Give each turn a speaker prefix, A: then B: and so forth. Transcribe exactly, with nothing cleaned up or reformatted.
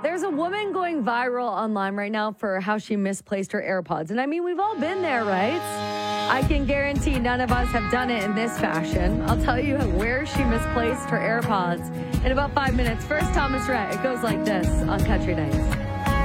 A: There's a woman going viral online right now for how she misplaced her AirPods. And I mean, we've all been there, right? I can guarantee none of us have done it in this fashion. I'll tell you where she misplaced her AirPods in about five minutes. First, Thomas Rhett. It goes like this on Country Nights.